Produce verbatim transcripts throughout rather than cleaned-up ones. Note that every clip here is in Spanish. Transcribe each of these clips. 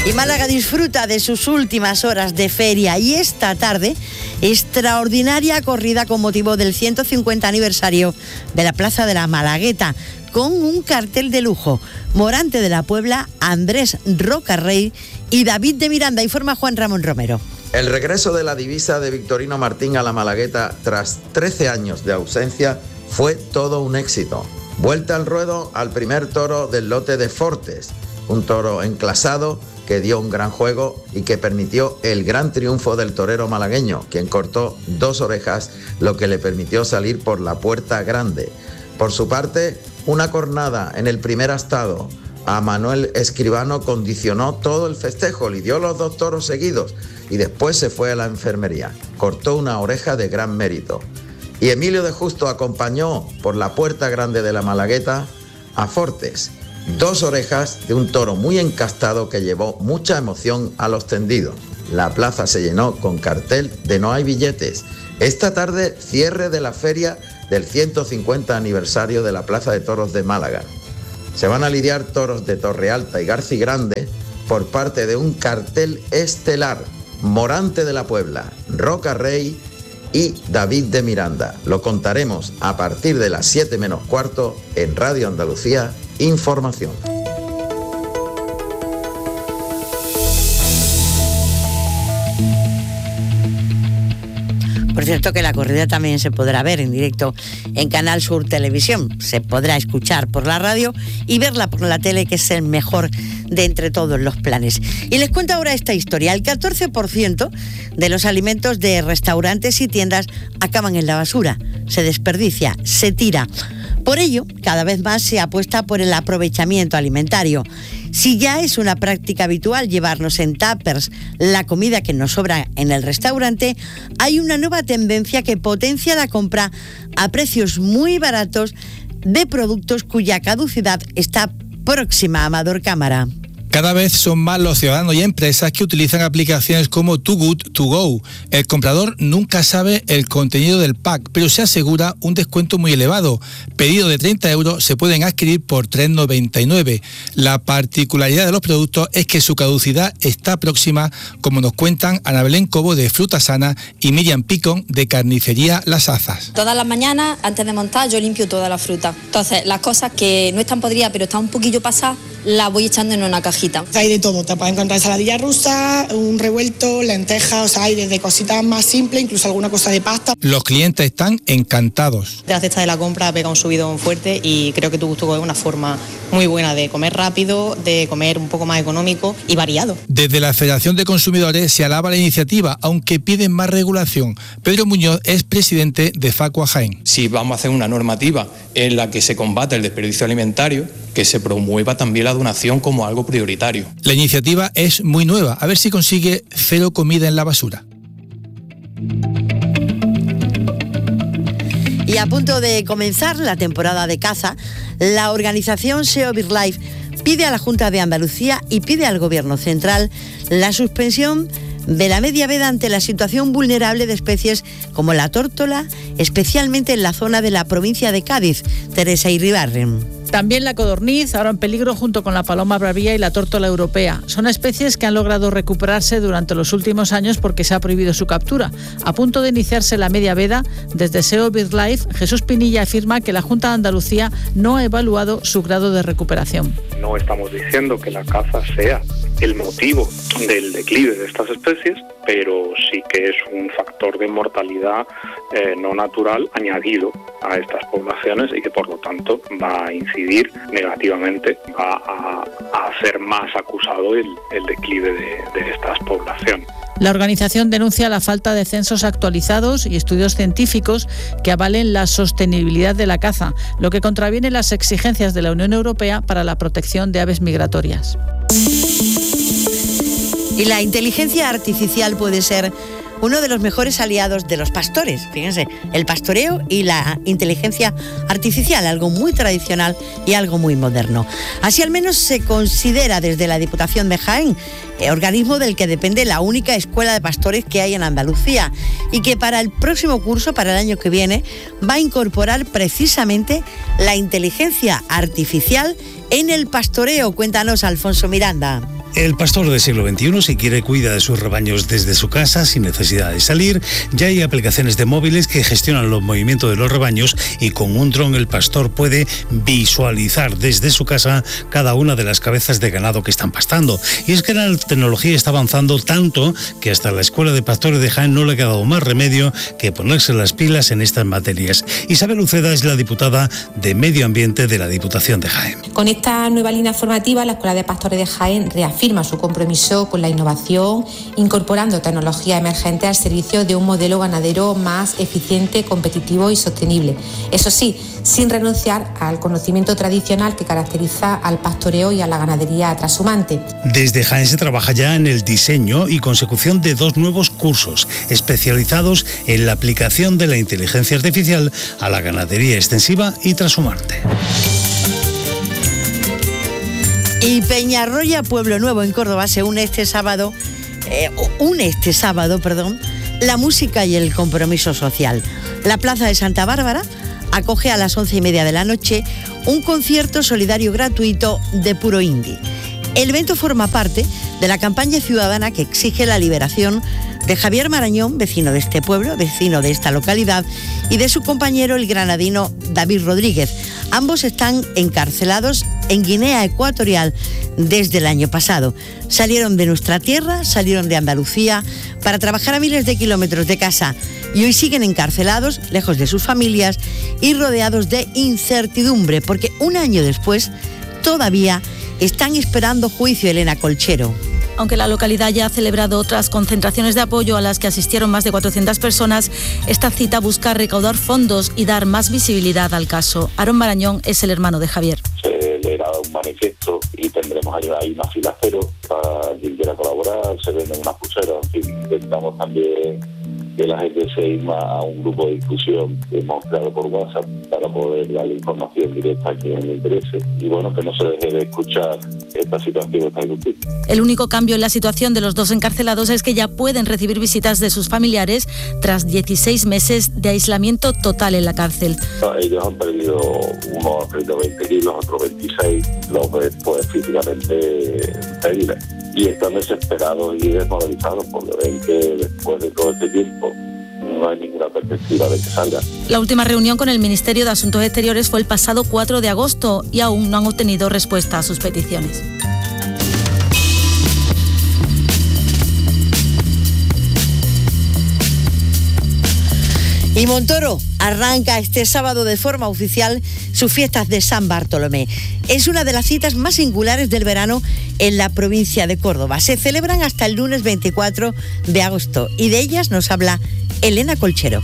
Y Málaga disfruta de sus últimas horas de feria y esta tarde, extraordinaria corrida con motivo del ciento cincuenta aniversario de la Plaza de la Malagueta, con un cartel de lujo. Morante de la Puebla, Andrés Rocarrey y David de Miranda, informa Juan Ramón Romero. El regreso de la divisa de Victorino Martín a la Malagueta tras trece años de ausencia fue todo un éxito. Vuelta al ruedo al primer toro del lote de Fortes, un toro enclasado que dio un gran juego y que permitió el gran triunfo del torero malagueño, quien cortó dos orejas, lo que le permitió salir por la puerta grande. Por su parte, una cornada en el primer astado a Manuel Escribano condicionó todo el festejo, lidió los dos toros seguidos y después se fue a la enfermería. Cortó una oreja de gran mérito. Y Emilio de Justo acompañó por la puerta grande de la Malagueta a Fortes, dos orejas de un toro muy encastado que llevó mucha emoción a los tendidos. La plaza se llenó con cartel de no hay billetes. Esta tarde, cierre de la feria del ciento cincuenta aniversario de la Plaza de Toros de Málaga. Se van a lidiar toros de Torrealta y Garcigrande por parte de un cartel estelar: Morante de la Puebla, Rocarrey y David de Miranda. Lo contaremos a partir de las siete menos cuarto en Radio Andalucía Información. Por cierto, que la corrida también se podrá ver en directo en Canal Sur Televisión. Se podrá escuchar por la radio y verla por la tele, que es el mejor de entre todos los planes. Y les cuento ahora esta historia. El catorce por ciento de los alimentos de restaurantes y tiendas acaban en la basura. Se desperdicia, se tira. Por ello, cada vez más se apuesta por el aprovechamiento alimentario. Si ya es una práctica habitual llevarnos en tuppers la comida que nos sobra en el restaurante, hay una nueva tendencia que potencia la compra a precios muy baratos de productos cuya caducidad está próxima. Amador Cámara. Cada vez son más los ciudadanos y empresas que utilizan aplicaciones como Too Good To Go. El comprador nunca sabe el contenido del pack, pero se asegura un descuento muy elevado. Pedido de treinta euros se pueden adquirir por tres noventa y nueve. La particularidad de los productos es que su caducidad está próxima, como nos cuentan Ana Belén Cobo de Fruta Sana y Miriam Picón de Carnicería Las Azas. Todas las mañanas, antes de montar, yo limpio toda la fruta. Entonces, las cosas que no están podridas, pero están un poquillo pasadas, las voy echando en una cajita. Hay de todo, te puedes encontrar ensaladilla rusa, un revuelto, lentejas, o sea, hay desde cositas más simples, incluso alguna cosa de pasta. Los clientes están encantados. La cesta de la compra pega un subidón fuerte y creo que Too Good To Go es una forma muy buena de comer rápido, de comer un poco más económico y variado. Desde la Federación de Consumidores se alaba la iniciativa, aunque piden más regulación. Pedro Muñoz es presidente de Facua Jaén. Si vamos a hacer una normativa en la que se combate el desperdicio alimentario, que se promueva también la donación como algo prioritario. La iniciativa es muy nueva, a ver si consigue cero comida en la basura. Y a punto de comenzar la temporada de caza, la organización SEO BirdLife pide a la Junta de Andalucía y pide al Gobierno central la suspensión de la media veda ante la situación vulnerable de especies como la tórtola, especialmente en la zona de la provincia de Cádiz. Teresa Iribarren. También la codorniz, ahora en peligro junto con la paloma bravía y la tórtola europea. Son especies que han logrado recuperarse durante los últimos años porque se ha prohibido su captura. A punto de iniciarse la media veda, desde SEO BirdLife, Jesús Pinilla afirma que la Junta de Andalucía no ha evaluado su grado de recuperación. No estamos diciendo que la caza sea el motivo del declive de estas especies, pero sí que es un factor de mortalidad eh, no natural añadido a estas poblaciones y que por lo tanto va a incidir negativamente, va a, a hacer más acusado el, el declive de, de estas poblaciones. La organización denuncia la falta de censos actualizados y estudios científicos que avalen la sostenibilidad de la caza, lo que contraviene las exigencias de la Unión Europea para la protección de aves migratorias. Y la inteligencia artificial puede ser uno de los mejores aliados de los pastores. Fíjense, el pastoreo y la inteligencia artificial, algo muy tradicional y algo muy moderno. Así al menos se considera desde la Diputación de Jaén, eh, organismo del que depende la única escuela de pastores que hay en Andalucía y que para el próximo curso, para el año que viene, va a incorporar precisamente la inteligencia artificial en el pastoreo. Cuéntanos, Alfonso Miranda. El pastor del siglo veintiuno, si quiere, cuida de sus rebaños desde su casa sin necesidad de salir. Ya hay aplicaciones de móviles que gestionan los movimientos de los rebaños y con un dron el pastor puede visualizar desde su casa cada una de las cabezas de ganado que están pastando. Y es que la tecnología está avanzando tanto que hasta la Escuela de Pastores de Jaén no le ha quedado más remedio que ponerse las pilas en estas materias. Isabel Uceda es la diputada de Medio Ambiente de la Diputación de Jaén. Con esta nueva línea formativa, la Escuela de Pastores de Jaén reafirma su compromiso con la innovación, incorporando tecnología emergente al servicio de un modelo ganadero más eficiente, competitivo y sostenible. Eso sí, sin renunciar al conocimiento tradicional que caracteriza al pastoreo y a la ganadería trashumante. Desde Jaén se trabaja ya en el diseño y consecución de dos nuevos cursos especializados en la aplicación de la inteligencia artificial a la ganadería extensiva y trashumante. Y Peñarroya, Pueblo Nuevo, en Córdoba, se une este sábado, eh, une este sábado, perdón, la música y el compromiso social. La Plaza de Santa Bárbara acoge a las once y media de la noche un concierto solidario gratuito de puro indie. El evento forma parte de la campaña ciudadana que exige la liberación de Javier Marañón, vecino de este pueblo, vecino de esta localidad, y de su compañero, el granadino David Rodríguez. Ambos están encarcelados en Guinea Ecuatorial desde el año pasado. Salieron de nuestra tierra, salieron de Andalucía para trabajar a miles de kilómetros de casa y hoy siguen encarcelados, lejos de sus familias y rodeados de incertidumbre, porque un año después todavía están esperando juicio. Elena Colchero. Aunque la localidad ya ha celebrado otras concentraciones de apoyo a las que asistieron más de cuatrocientas personas, esta cita busca recaudar fondos y dar más visibilidad al caso. Aarón Marañón es el hermano de Javier. Se leerá un manifiesto y tendremos ahí una fila cero para quien quiera colaborar, se venden unas pulseras, en fin, intentamos también que la gente se inma a un grupo de discusión que hemos creado por WhatsApp para poder darle información directa a quien le interese y bueno, que no se deje de escuchar esta situación tan difícil. El único cambio en la situación de los dos encarcelados es que ya pueden recibir visitas de sus familiares tras dieciséis meses de aislamiento total en la cárcel. Ellos han perdido, uno ha perdido veinte kilos, otro veintiséis, los ves pues físicamente débiles. Y están desesperados y desmoralizados porque ven que después de todo este tiempo no hay ninguna perspectiva de que salgan. La última reunión con el Ministerio de Asuntos Exteriores fue el pasado cuatro de agosto y aún no han obtenido respuesta a sus peticiones. Y Montoro arranca este sábado de forma oficial sus fiestas de San Bartolomé. Es una de las citas más singulares del verano en la provincia de Córdoba. Se celebran hasta el lunes veinticuatro de agosto y de ellas nos habla Elena Colchero.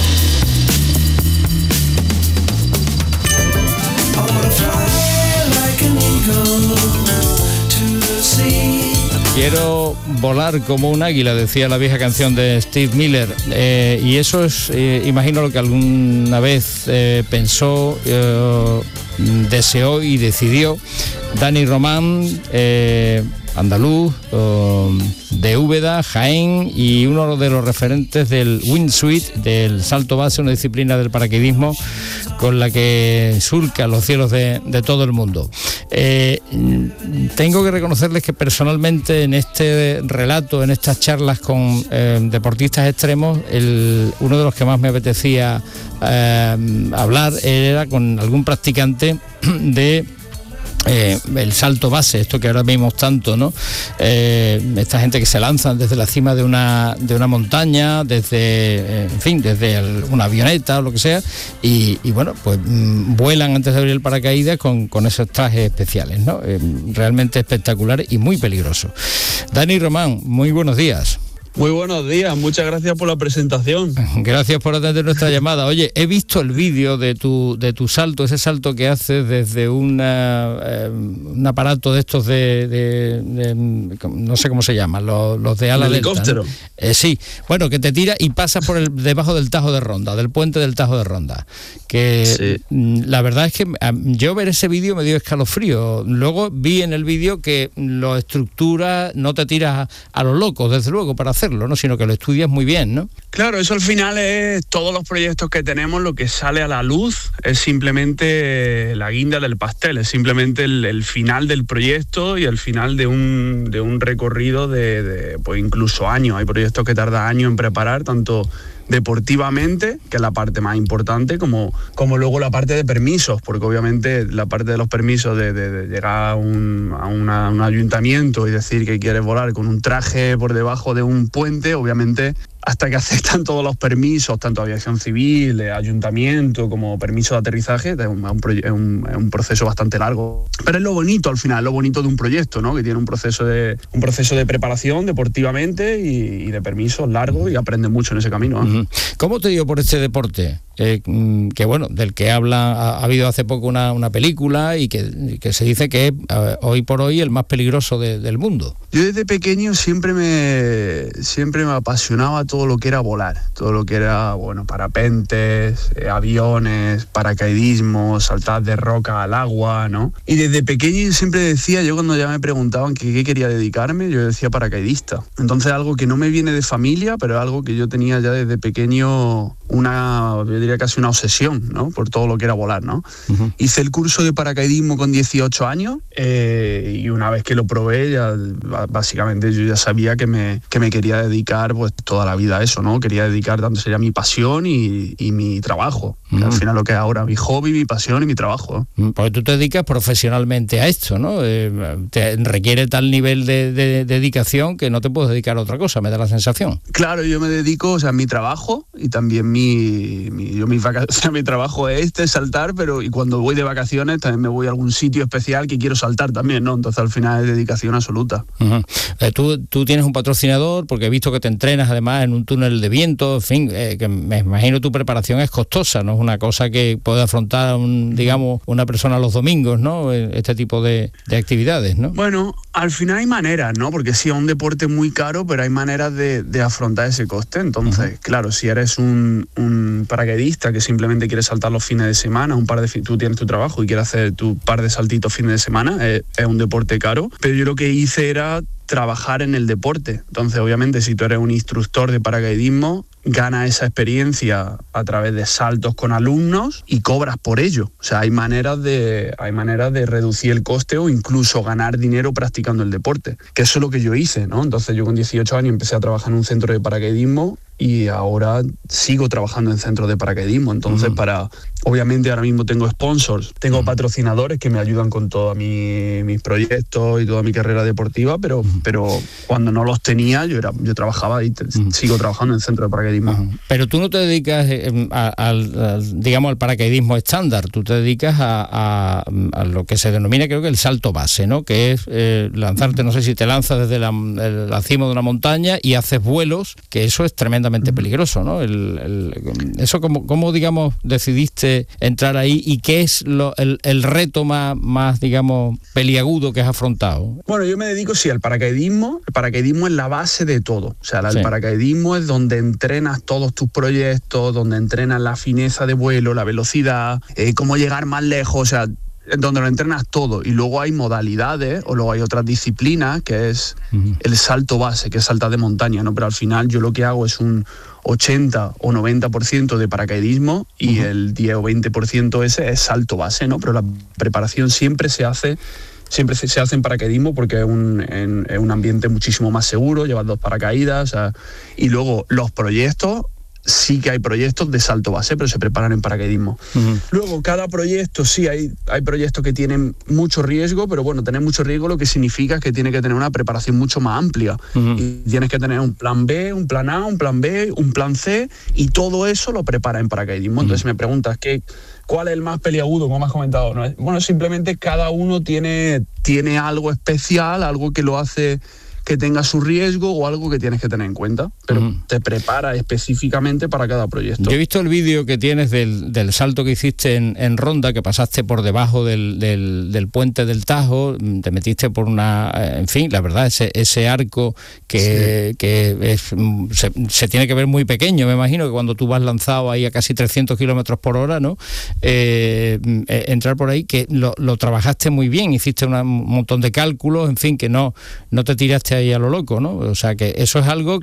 Quiero volar como un águila, decía la vieja canción de Steve Miller, eh, y eso es, eh, imagino, lo que alguna vez eh, pensó, eh, deseó y decidió Dani Román, eh, andaluz, eh, de Úbeda, Jaén, y uno de los referentes del wingsuit, del salto base, una disciplina del paracaidismo con la que surca los cielos de, de todo el mundo. Eh, tengo que reconocerles que personalmente en este relato, en estas charlas con eh, deportistas extremos, el, uno de los que más me apetecía eh, hablar era con algún practicante de Eh, el salto base, esto que ahora vemos tanto, ¿no? Eh, esta gente que se lanzan desde la cima de una de una montaña, desde, eh, en fin, desde el, una avioneta o lo que sea, y, y bueno, pues mmm, vuelan antes de abrir el paracaídas con, con esos trajes especiales, ¿no? Eh, realmente espectacular y muy peligroso. Dani Román, muy buenos días. Muy buenos días, muchas gracias por la presentación. Gracias por atender nuestra llamada. Oye, he visto el vídeo de tu de tu salto, ese salto que haces desde una, eh, un aparato de estos de, de, de no sé cómo se llaman, los, los de ala delta, helicóptero. ¿no? Eh, sí, bueno, que te tira y pasas por el debajo del Tajo de Ronda, del puente del Tajo de Ronda. Que sí. La verdad es que yo ver ese vídeo me dio escalofrío. Luego vi en el vídeo que lo estructuras, no te tiras a, a lo loco, desde luego, para hacer. hacerlo, ¿no? Sino que lo estudias muy bien, ¿no? Claro, eso al final es todos los proyectos que tenemos, lo que sale a la luz es simplemente la guinda del pastel, es simplemente el, el final del proyecto y el final de un, de un recorrido de, de pues incluso años. Hay proyectos que tardan años en preparar, tanto deportivamente, que es la parte más importante, como, como luego la parte de permisos, porque obviamente la parte de los permisos de, de, de llegar a, un, a, una, a un ayuntamiento y decir que quieres volar con un traje por debajo de un puente, obviamente hasta que aceptan todos los permisos, tanto aviación civil, ayuntamiento, como permiso de aterrizaje, es un, es un, es un proceso bastante largo. Pero es lo bonito al final, lo bonito de un proyecto, ¿no? Que tiene un proceso de, un proceso de preparación deportivamente y, y de permisos largos, y aprendes mucho en ese camino, ¿eh? ¿Cómo te dio por este deporte? Eh, que bueno, del que habla, ha, ha habido hace poco una, una película y que, que se dice que es eh, hoy por hoy el más peligroso de, del mundo. Yo desde pequeño siempre me siempre me apasionaba todo lo que era volar, todo lo que era, bueno, parapentes, eh, aviones, paracaidismo, saltar de roca al agua, ¿no? Y desde pequeño siempre decía, yo cuando ya me preguntaban que qué quería dedicarme, yo decía paracaidista. Entonces algo que no me viene de familia, pero algo que yo tenía ya desde pequeño, una, yo diría casi una obsesión, ¿no? Por todo lo que era volar, ¿no? Uh-huh. Hice el curso de paracaidismo con dieciocho años eh, y una vez que lo probé, ya básicamente yo ya sabía que me, que me quería dedicar pues toda la vida a eso, ¿no? Quería dedicar tanto sería mi pasión y, y mi trabajo. Uh-huh. Que al final lo que es ahora mi hobby, mi pasión y mi trabajo. Uh-huh. Porque tú te dedicas profesionalmente a esto, ¿no? Eh, te requiere tal nivel de, de, de dedicación que no te puedes dedicar a otra cosa, me da la sensación. Claro, yo me dedico, o sea, a mi trabajo y también mi, mi yo mis vacaciones, o sea, mi trabajo es este, saltar, pero y cuando voy de vacaciones también me voy a algún sitio especial que quiero saltar también, ¿no? Entonces al final es dedicación absoluta. Uh-huh. Eh, tú, tú tienes un patrocinador, porque he visto que te entrenas además en un túnel de viento, en fin, eh, que me imagino tu preparación es costosa, no es una cosa que puede afrontar, un, digamos, una persona los domingos, ¿no? Este tipo de, de actividades, ¿no? Bueno, al final hay maneras, ¿no? Porque sí, es un deporte muy caro, pero hay maneras de, de afrontar ese coste. Entonces, uh-huh. claro, si eres un, un paracaidista que simplemente quieres saltar los fines de semana, un par de tú tienes tu trabajo y quieres hacer tu par de saltitos fines de semana, es, es un deporte caro. Pero yo lo que hice era trabajar en el deporte. Entonces, obviamente, si tú eres un instructor de paracaidismo, ganas esa experiencia a través de saltos con alumnos y cobras por ello. O sea, hay maneras de, hay maneras de reducir el coste o incluso ganar dinero practicando el deporte, que eso es lo que yo hice, ¿no? Entonces yo con dieciocho años empecé a trabajar en un centro de paracaidismo y ahora sigo trabajando en centros de paracaidismo. Entonces, uh-huh. para obviamente ahora mismo tengo sponsors, tengo uh-huh. patrocinadores que me ayudan con todos mi, mis proyectos y toda mi carrera deportiva, pero, uh-huh. pero cuando no los tenía, yo era yo trabajaba y te, uh-huh. sigo trabajando en centro de paracaidismo. Uh-huh. Pero tú no te dedicas eh, a, a, a, digamos, al paracaidismo estándar, tú te dedicas a, a, a lo que se denomina, creo que el salto base, ¿no? Que es eh, lanzarte, no sé si te lanzas desde la, el, la cima de una montaña y haces vuelos, que eso es tremendamente peligroso, ¿no? El, el, eso, ¿cómo, cómo, digamos, decidiste entrar ahí y qué es lo, el, el reto más, más, digamos, peliagudo que has afrontado? Bueno, yo me dedico, sí, al paracaidismo. El paracaidismo es la base de todo. O sea, el sí. paracaidismo es donde entrenas todos tus proyectos, donde entrenas la fineza de vuelo, la velocidad, eh, cómo llegar más lejos, o sea, donde lo entrenas todo. Y luego hay modalidades o luego hay otras disciplinas que es uh-huh. el salto base, que es saltar de montaña, ¿no? Pero al final yo lo que hago es un ochenta o noventa por ciento de paracaidismo y uh-huh. el diez o veinte por ciento ese es salto base, ¿no? Pero la preparación siempre se hace siempre se hace en paracaidismo porque es un, en, en un ambiente muchísimo más seguro, llevas dos paracaídas, o sea, y luego los proyectos, sí que hay proyectos de salto base, pero se preparan en paracaidismo. Uh-huh. Luego, cada proyecto, sí, hay, hay proyectos que tienen mucho riesgo, pero bueno, tener mucho riesgo lo que significa es que tiene que tener una preparación mucho más amplia. Uh-huh. Y tienes que tener un plan B, un plan A, un plan B, un plan C, y todo eso lo prepara en paracaidismo. Uh-huh. Entonces me preguntas, ¿qué, ¿cuál es el más peliagudo, como has comentado? ¿No? Bueno, simplemente cada uno tiene, tiene algo especial, algo que lo hace que tenga su riesgo o algo que tienes que tener en cuenta, pero uh-huh. te prepara específicamente para cada proyecto. Yo he visto el vídeo que tienes del, del salto que hiciste en, en Ronda, que pasaste por debajo del, del, del puente del Tajo, te metiste por una, en fin, la verdad, ese, ese arco que, sí. que es, se, se tiene que ver muy pequeño, me imagino que cuando tú vas lanzado ahí a casi trescientos kilómetros por hora, ¿no? Eh, eh, entrar por ahí, que lo, lo trabajaste muy bien, hiciste una, un montón de cálculos, en fin, que no, no te tiraste ahí a lo loco, ¿no? O sea que eso es algo que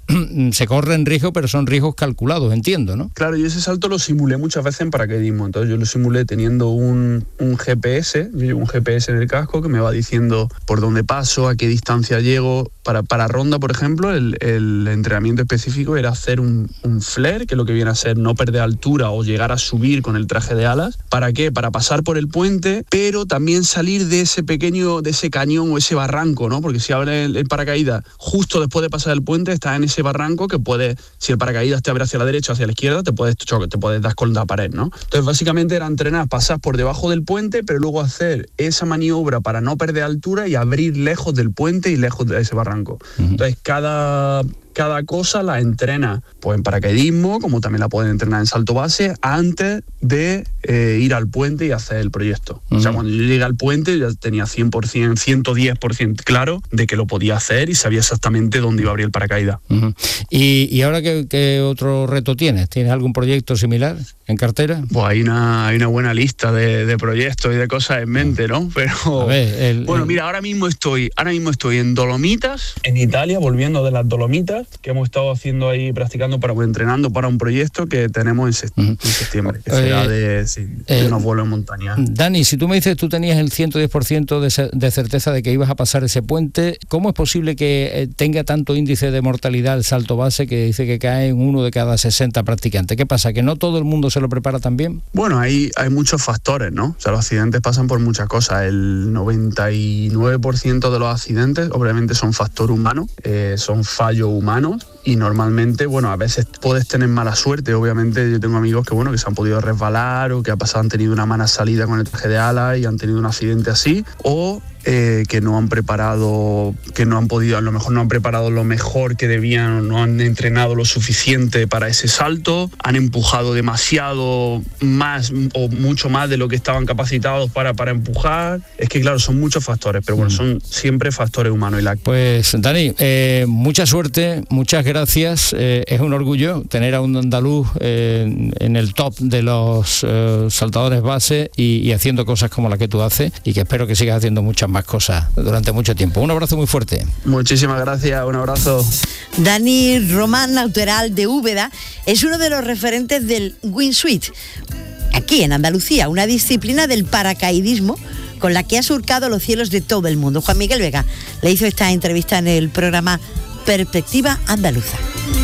se corren riesgos, pero son riesgos calculados, entiendo, ¿no? Claro, yo ese salto lo simulé muchas veces en paracaidismo. Entonces yo lo simulé teniendo un, un G P S, yo llevo un G P S en el casco que me va diciendo por dónde paso, a qué distancia llego. Para, para ronda, por ejemplo, el, el entrenamiento específico era hacer un, un flare, que lo que viene a ser no perder altura o llegar a subir con el traje de alas. ¿Para qué? Para pasar por el puente, pero también salir de ese pequeño, de ese cañón o ese barranco, ¿no? Porque si abre el, el paracaídas justo después de pasar el puente, estás en ese barranco que puede, si el paracaídas te abre hacia la derecha o hacia la izquierda, te puedes chocar, te puedes dar con la pared, ¿no? Entonces básicamente era entrenar, pasar por debajo del puente, pero luego hacer esa maniobra para no perder altura y abrir lejos del puente y lejos de ese barranco. Uh-huh. Entonces cada cada cosa la entrena pues en paracaidismo, como también la pueden entrenar en salto base, antes de eh, ir al puente y hacer el proyecto. Uh-huh. O sea, cuando yo llegué al puente ya tenía cien por ciento, ciento diez por ciento claro de que lo podía hacer y sabía exactamente dónde iba a abrir el paracaídas. Uh-huh. ¿Y, y ahora qué, qué otro reto tienes? ¿Tienes algún proyecto similar en cartera? Pues hay una, hay una buena lista de, de proyectos y de cosas en mente, ¿no? Pero a ver, el, bueno, el... mira, ahora mismo estoy, ahora mismo estoy en Dolomitas, en Italia, volviendo de las Dolomitas, que hemos estado haciendo ahí, practicando, para entrenando para un proyecto que tenemos en, sect- uh-huh. en septiembre, que será eh, de, sí, de eh, unos vuelos en montaña. Dani, si tú me dices tú tenías el ciento diez por ciento de, se- de certeza de que ibas a pasar ese puente, ¿cómo es posible que eh, tenga tanto índice de mortalidad el salto base, que dice que cae en uno de cada sesenta practicantes? ¿Qué pasa? ¿Que no todo el mundo se lo prepara tan bien? Bueno, hay, hay muchos factores, ¿no? O sea, los accidentes pasan por muchas cosas. El noventa y nueve por ciento de los accidentes obviamente son factor humano, eh, son fallos humanos. Y normalmente, bueno, a veces puedes tener mala suerte. Obviamente yo tengo amigos que, bueno, que se han podido resbalar o que ha pasado, han tenido una mala salida con el traje de alas y han tenido un accidente así, o eh, que no han preparado, que no han podido, a lo mejor no han preparado lo mejor que debían, no han entrenado lo suficiente para ese salto, han empujado demasiado más o mucho más de lo que estaban capacitados para, para empujar. Es que claro, son muchos factores, pero bueno, son siempre factores humanos. Y la... Pues Dani, eh, mucha suerte, muchas gracias. Eh, es un orgullo tener a un andaluz eh, en el top de los eh, saltadores base y, y haciendo cosas como la que tú haces, y que espero que sigas haciendo muchas más cosas durante mucho tiempo. Un abrazo muy fuerte. Muchísimas gracias, un abrazo. Dani Román Nauteral de Úbeda es uno de los referentes del wingsuit aquí en Andalucía, una disciplina del paracaidismo con la que ha surcado los cielos de todo el mundo. Juan Miguel Vega le hizo esta entrevista en el programa Perspectiva Andaluza.